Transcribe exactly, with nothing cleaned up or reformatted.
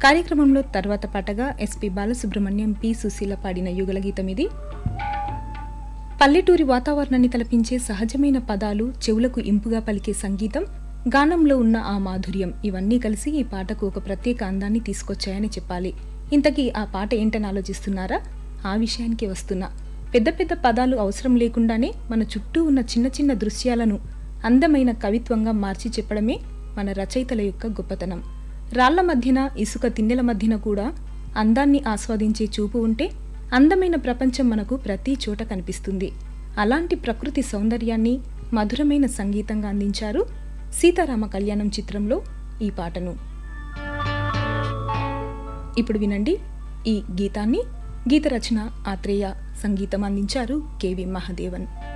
కార్యక్రమంలో తర్వాత పాటగా ఎస్పి బాలసుబ్రహ్మణ్యం, పి సుశీల పాడిన యుగల గీతం ఇది. పల్లెటూరి వాతావరణాన్ని తలపించే సహజమైన పదాలు, చెవులకు ఇంపుగా పలికే సంగీతం, గానంలో ఉన్న ఆ మాధుర్యం ఇవన్నీ కలిసి ఈ పాటకు ఒక ప్రత్యేక అందాన్ని తీసుకొచ్చాయని చెప్పాలి. ఇంతకీ ఆ పాట ఏంటని ఆలోచిస్తున్నారా? ఆ విషయానికి వస్తున్నా. పెద్ద పెద్ద పదాలు అవసరం లేకుండానే మన చుట్టూ ఉన్న చిన్న చిన్న దృశ్యాలను అందమైన కవిత్వంగా మార్చి చెప్పడమే మన రచయితల యొక్క గొప్పతనం. రాళ్ల మధ్యన, ఇసుక తిన్నెల మధ్యన కూడా అందాన్ని ఆస్వాదించే చూపు ఉంటే అందమైన ప్రపంచం మనకు ప్రతి చోట కనిపిస్తుంది. అలాంటి ప్రకృతి సౌందర్యాన్ని మధురమైన సంగీతంగా అందించారు సీతారామ కళ్యాణం చిత్రంలో ఈ పాటను. ఇప్పుడు వినండి ఈ గీతాన్ని. గీత రచన ఆత్రేయ, సంగీతం అందించారు కెవి మహాదేవన్.